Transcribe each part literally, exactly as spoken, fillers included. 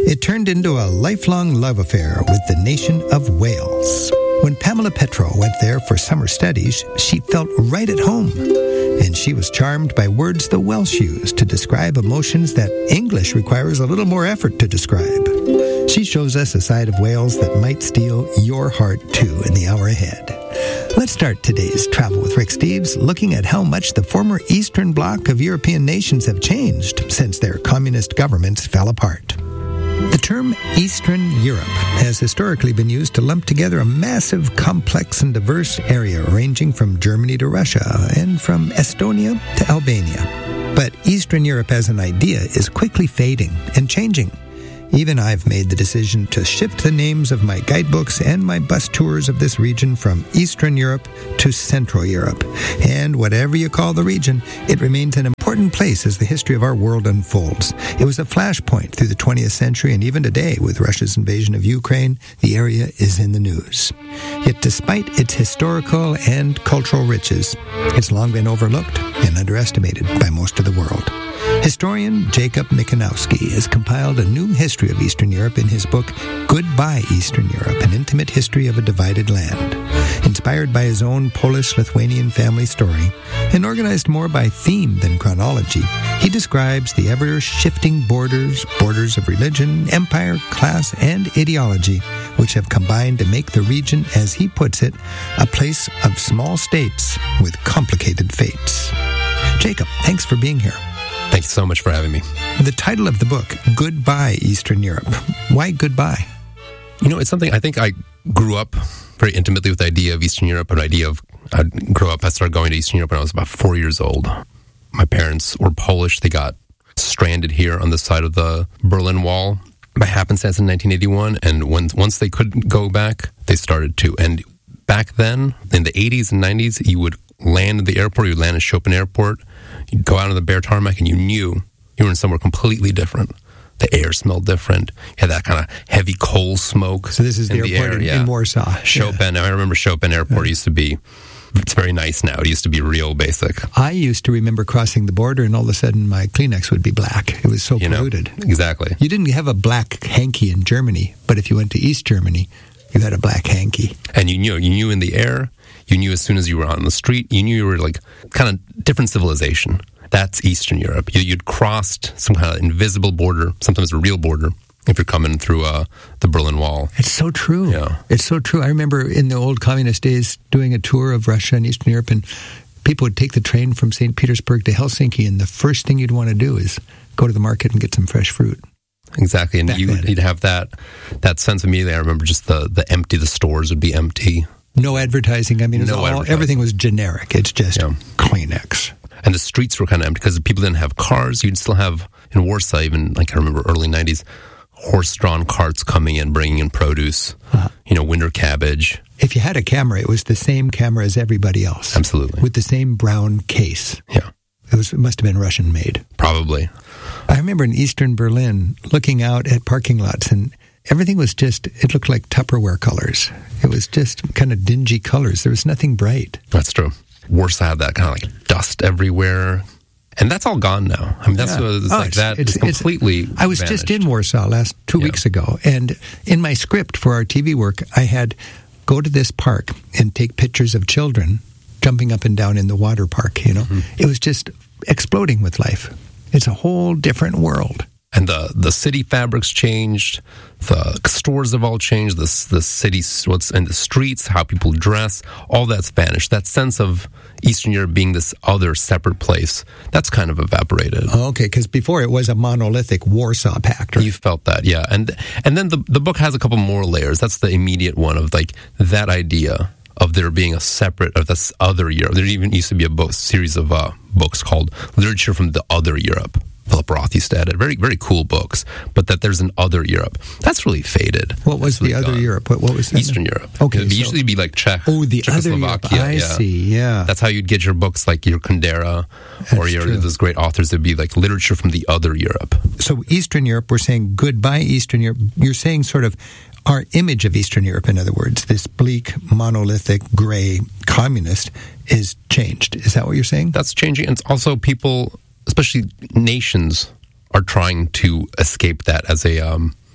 It turned into a lifelong love affair with the nation of Wales. When Pamela Petro went there for summer studies, she felt right at home. And she was charmed by words the Welsh use to describe emotions that English requires a little more effort to describe. She shows us a side of Wales that might steal your heart too in the hour ahead. Let's start today's Travel with Rick Steves looking at how much the former Eastern Bloc of European nations have changed since their communist governments fell apart. The term Eastern Europe has historically been used to lump together a massive, complex, and diverse area ranging from Germany to Russia and from Estonia to Albania. But Eastern Europe as an idea is quickly fading and changing. Even I've made the decision to shift the names of my guidebooks and my bus tours of this region from Eastern Europe to Central Europe. And whatever you call the region, it remains an important place as the history of our world unfolds. It was a flashpoint through the twentieth century, and even today, with Russia's invasion of Ukraine, the area is in the news. Yet despite its historical and cultural riches, it's long been overlooked and underestimated by most of the world. Historian Jacob Michanowski has compiled a new history of Eastern Europe in his book, Goodbye Eastern Europe, An Intimate History of a Divided Land. Inspired by his own Polish-Lithuanian family story, and organized more by theme than chronology, he describes the ever-shifting borders, borders of religion, empire, class, and ideology, which have combined to make the region, as he puts it, a place of small states with complicated fates. Jacob, thanks for being here. Thanks so much for having me. The title of the book, Goodbye Eastern Europe. Why goodbye? You know, it's something I think I grew up very intimately with the idea of Eastern Europe, an idea of, I grew up, I started going to Eastern Europe when I was about four years old. My parents were Polish. They got stranded here on the side of the Berlin Wall by happenstance in nineteen eighty-one. And when, once they couldn't go back, they started to. And back then, in the eighties and nineties, you would land at the airport, you would land at Chopin Airport, you'd go out on the bare tarmac, and you knew you were in somewhere completely different. The air smelled different. You had that kind of heavy coal smoke. So this is the airport the air, in, yeah. in Warsaw. Chopin. Yeah. I remember Chopin Airport yeah. used to be, it's very nice now. It used to be real basic. I used to remember crossing the border, and all of a sudden my Kleenex would be black. It was so you polluted. Know, exactly. You didn't have a black hanky in Germany, but if you went to East Germany, you had a black hanky. And you knew, you knew in the air, you knew as soon as you were on the street, you knew you were like kind of different civilization. That's Eastern Europe. You, you'd crossed some kind of invisible border, sometimes a real border, if you're coming through uh, the Berlin Wall. It's so true. Yeah. It's so true. I remember in the old communist days doing a tour of Russia and Eastern Europe, and people would take the train from Saint Petersburg to Helsinki, and the first thing you'd want to do is go to the market and get some fresh fruit. Exactly. And you, you'd have that that sense immediately. I remember just the, the empty, the stores would be empty. No advertising. I mean, it was no all, everything was generic. It's just yeah. Kleenex. And the streets were kind of empty because people didn't have cars. You'd still have, in Warsaw, even, like I remember early nineties, horse-drawn carts coming in, bringing in produce, uh-huh. you know, winter cabbage. If you had a camera, it was the same camera as everybody else. Absolutely. With the same brown case. Yeah. It was. It must have been Russian-made. Probably. I remember in Eastern Berlin looking out at parking lots, and everything was just, it looked like Tupperware colors. It was just kind of dingy colors. There was nothing bright. That's true. Warsaw had that kind of like dust everywhere. And that's all gone now. I mean, that's yeah. what it's oh, like it's, that. It's, it's completely I was vanished. just in Warsaw last two yeah. weeks ago, and in my script for our T V work, I had go to this park and take pictures of children jumping up and down in the water park, you know. Mm-hmm. It was just exploding with life. It's a whole different world. And the, the city fabric's changed. The stores have all changed. The, the city, what's in the streets, how people dress, all that's vanished. That sense of Eastern Europe being this other separate place, that's kind of evaporated. Oh, okay, because before it was a monolithic Warsaw Pact. Right? You felt that, yeah. And and then the the book has a couple more layers. That's the immediate one of like that idea of there being a separate, of this other Europe. There even used to be a book, series of uh, books called Literature from the Other Europe. Philip Roth used to edit. Very, very cool books. But that there's an other Europe. That's really faded. What was really the other gone. Europe? What, what was that? Eastern Europe. Okay. It so, usually be like Czech, oh, the other Europe. I yeah. see, yeah. That's how you'd get your books, like your Kundera, That's or your true. those great authors. There'd be like literature from the other Europe. So Eastern Europe, we're saying goodbye Eastern Europe. You're saying sort of our image of Eastern Europe, in other words, this bleak, monolithic, gray communist is changed. Is that what you're saying? That's changing. And it's also people, especially nations, are trying to escape that as a um,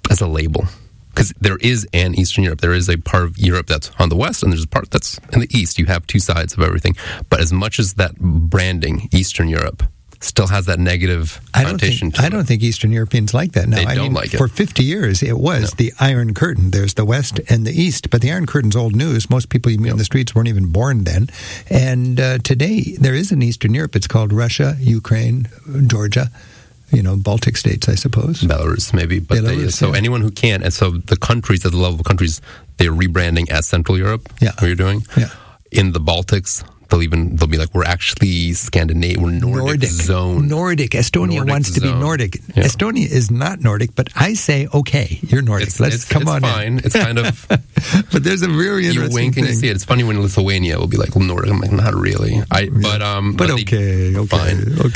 as a label. Because there is an Eastern Europe. There is a part of Europe that's on the west, and there's a part that's in the east. You have two sides of everything. But as much as that branding, Eastern Europe, still has that negative I don't connotation think, to I it. don't think Eastern Europeans like that. No, They I don't mean, like it. For fifty years, it was No. the Iron Curtain. There's the West and the East. But the Iron Curtain's old news. Most people you meet Yep. in the streets weren't even born then. And uh, today, there is an Eastern Europe. It's called Russia, Ukraine, Georgia. You know, Baltic states, I suppose. Belarus, maybe. But they, Belarus, so yeah. anyone who can, and so the countries, at the level of countries, they're rebranding as Central Europe, Yeah. what you're doing. Yeah. In the Baltics, they'll even, they'll be like, we're actually Scandinavian, we're Nordic, Nordic zone. Nordic. Estonia Nordic wants to be zone. Nordic. Yeah. Estonia is not Nordic, but I say, okay, you're Nordic. It's, Let's it's, come it's on fine. in. It's kind of, But there's a very you interesting wink and thing. you see it. It's funny when Lithuania will be like, Nordic. I'm like, not really. I, but, um, But they- okay, okay, fine. okay.